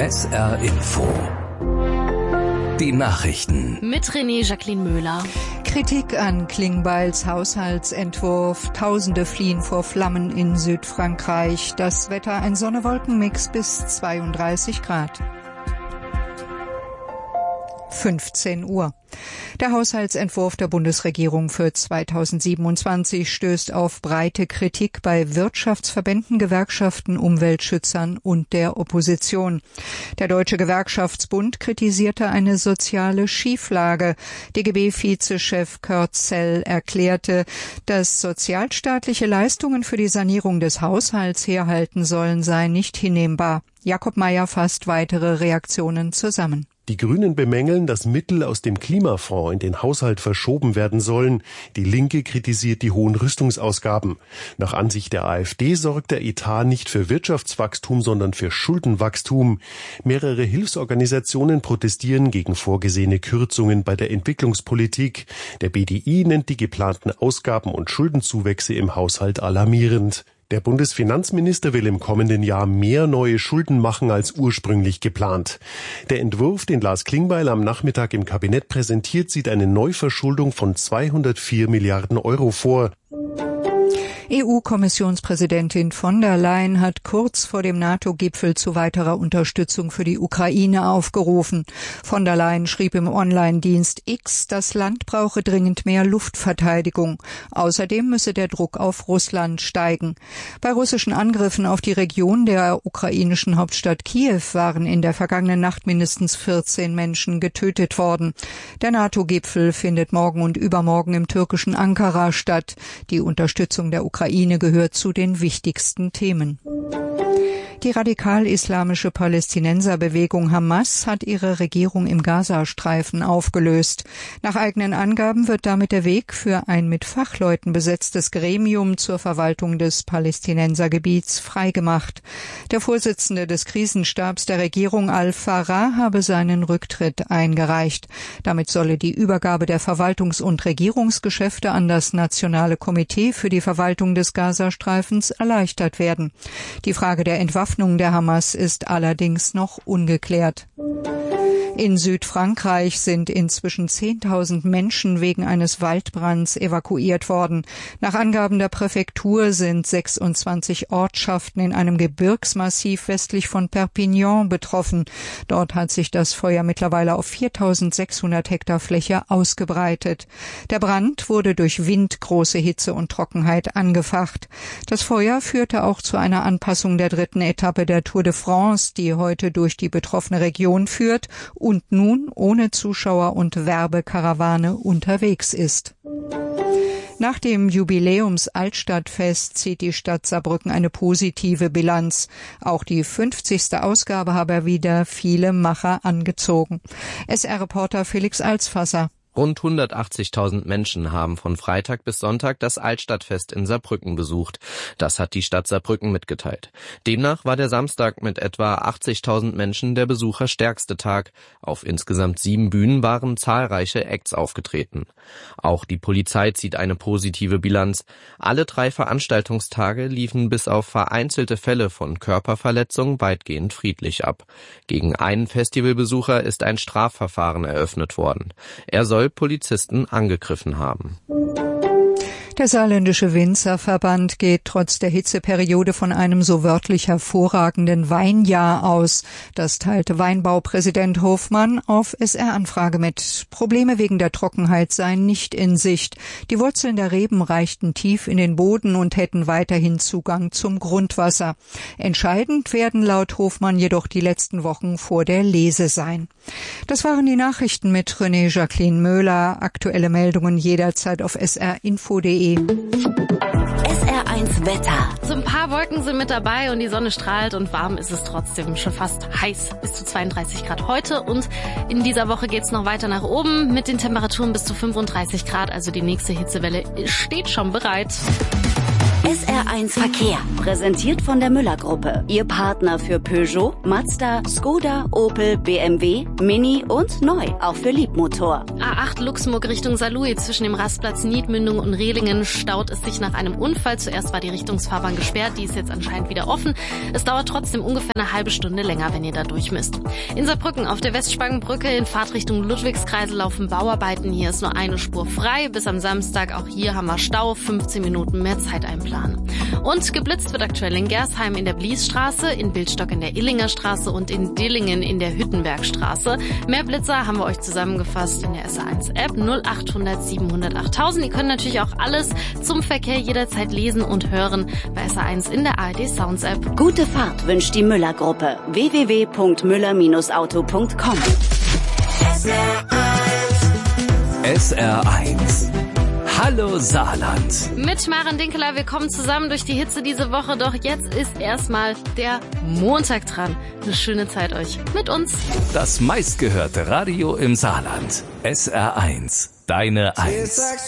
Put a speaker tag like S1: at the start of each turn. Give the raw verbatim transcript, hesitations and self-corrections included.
S1: S R Info. Die Nachrichten.
S2: Mit René Jacqueline Möhler.
S3: Kritik an Klingbeils Haushaltsentwurf. Tausende fliehen vor Flammen in Südfrankreich. Das Wetter ein Sonne-Wolken-Mix bis zweiunddreißig Grad. fünfzehn Uhr. Der Haushaltsentwurf der Bundesregierung für zweitausendsiebenundzwanzig stößt auf breite Kritik bei Wirtschaftsverbänden, Gewerkschaften, Umweltschützern und der Opposition. Der Deutsche Gewerkschaftsbund kritisierte eine soziale Schieflage. D G B-Vizechef Kurt Zell erklärte, dass sozialstaatliche Leistungen für die Sanierung des Haushalts herhalten sollen, sei nicht hinnehmbar. Jakob Mayer fasst weitere Reaktionen zusammen.
S4: Die Grünen bemängeln, dass Mittel aus dem Klimafonds in den Haushalt verschoben werden sollen. Die Linke kritisiert die hohen Rüstungsausgaben. Nach Ansicht der AfD sorgt der Etat nicht für Wirtschaftswachstum, sondern für Schuldenwachstum. Mehrere Hilfsorganisationen protestieren gegen vorgesehene Kürzungen bei der Entwicklungspolitik. Der B D I nennt die geplanten Ausgaben und Schuldenzuwächse im Haushalt alarmierend. Der Bundesfinanzminister will im kommenden Jahr mehr neue Schulden machen als ursprünglich geplant. Der Entwurf, den Lars Klingbeil am Nachmittag im Kabinett präsentiert, sieht eine Neuverschuldung von zweihundertvier Milliarden Euro vor.
S3: E U-Kommissionspräsidentin von der Leyen hat kurz vor dem NATO-Gipfel zu weiterer Unterstützung für die Ukraine aufgerufen. Von der Leyen schrieb im Online-Dienst X, das Land brauche dringend mehr Luftverteidigung. Außerdem müsse der Druck auf Russland steigen. Bei russischen Angriffen auf die Region der ukrainischen Hauptstadt Kiew waren in der vergangenen Nacht mindestens vierzehn Menschen getötet worden. Der NATO-Gipfel findet morgen und übermorgen im türkischen Ankara statt. Die Unterstützung der Ukraine Ukraine gehört zu den wichtigsten Themen. Die radikal-islamische Palästinenserbewegung Hamas hat ihre Regierung im Gazastreifen aufgelöst. Nach eigenen Angaben wird damit der Weg für ein mit Fachleuten besetztes Gremium zur Verwaltung des Palästinensergebiets freigemacht. Der Vorsitzende des Krisenstabs der Regierung Al-Farah habe seinen Rücktritt eingereicht. Damit solle die Übergabe der Verwaltungs- und Regierungsgeschäfte an das Nationale Komitee für die Verwaltung des Gazastreifens erleichtert werden. Die Frage der Entwaffnung der Hamas ist allerdings noch ungeklärt. In Südfrankreich sind inzwischen zehntausend Menschen wegen eines Waldbrands evakuiert worden. Nach Angaben der Präfektur sind sechsundzwanzig Ortschaften in einem Gebirgsmassiv westlich von Perpignan betroffen. Dort hat sich das Feuer mittlerweile auf viertausendsechshundert Hektar Fläche ausgebreitet. Der Brand wurde durch Wind, große Hitze und Trockenheit angefacht. Das Feuer führte auch zu einer Anpassung der dritten Etappe der Tour de France, die heute durch die betroffene Region führt und nun ohne Zuschauer und Werbekarawane unterwegs ist. Nach dem Jubiläums-Altstadtfest zieht die Stadt Saarbrücken eine positive Bilanz. Auch die fünfzigste Ausgabe habe wieder viele Macher angezogen. S R-Reporter Felix Alsfasser.
S5: Rund hundertachtzigtausend Menschen haben von Freitag bis Sonntag das Altstadtfest in Saarbrücken besucht. Das hat die Stadt Saarbrücken mitgeteilt. Demnach war der Samstag mit etwa achtzigtausend Menschen der besucherstärkste Tag. Auf insgesamt sieben Bühnen waren zahlreiche Acts aufgetreten. Auch die Polizei zieht eine positive Bilanz. Alle drei Veranstaltungstage liefen bis auf vereinzelte Fälle von Körperverletzung weitgehend friedlich ab. Gegen einen Festivalbesucher ist ein Strafverfahren eröffnet worden. Er soll Polizisten angegriffen haben.
S3: Der saarländische Winzerverband geht trotz der Hitzeperiode von einem so wörtlich hervorragenden Weinjahr aus. Das teilte Weinbaupräsident Hofmann auf S R-Anfrage mit. Probleme wegen der Trockenheit seien nicht in Sicht. Die Wurzeln der Reben reichten tief in den Boden und hätten weiterhin Zugang zum Grundwasser. Entscheidend werden laut Hofmann jedoch die letzten Wochen vor der Lese sein. Das waren die Nachrichten mit René Jacqueline Möhler. Aktuelle Meldungen jederzeit auf s r info punkt d e.
S2: S R eins Wetter. So ein paar Wolken sind mit dabei und die Sonne strahlt und warm ist es trotzdem. Schon fast heiß, bis zu zweiunddreißig Grad heute. Und in dieser Woche geht's noch weiter nach oben mit den Temperaturen bis zu fünfunddreißig Grad. Also die nächste Hitzewelle steht schon bereit.
S6: S R eins Verkehr, präsentiert von der Müller-Gruppe. Ihr Partner für Peugeot, Mazda, Skoda, Opel, B M W, Mini und neu, auch für Liebmotor.
S2: A acht Luxemburg Richtung Saarlouis zwischen dem Rastplatz Niedmündung und Rehlingen staut es sich nach einem Unfall. Zuerst war die Richtungsfahrbahn gesperrt, die ist jetzt anscheinend wieder offen. Es dauert trotzdem ungefähr eine halbe Stunde länger, wenn ihr da durch müsst. In Saarbrücken auf der Westspangenbrücke in Fahrtrichtung Ludwigskreisel laufen Bauarbeiten. Hier ist nur eine Spur frei. Bis am Samstag, auch hier haben wir Stau, fünfzehn Minuten mehr Zeit einplanen. Und geblitzt wird aktuell in Gersheim in der Bliesstraße, in Bildstock in der Illinger Straße und in Dillingen in der Hüttenbergstraße. Mehr Blitzer haben wir euch zusammengefasst in der S R eins App null acht hundert siebenhundert achttausend. Ihr könnt natürlich auch alles zum Verkehr jederzeit lesen und hören bei S R eins in der A R D Sounds App.
S6: Gute Fahrt wünscht die Müller-Gruppe. w w w punkt müller auto punkt com.
S1: S R eins. Hallo Saarland.
S2: Mit Maren Dinkeler, wir kommen zusammen durch die Hitze diese Woche, doch jetzt ist erstmal der Montag dran. Eine schöne Zeit euch mit uns.
S1: Das meistgehörte Radio im Saarland. S R eins, deine Eins.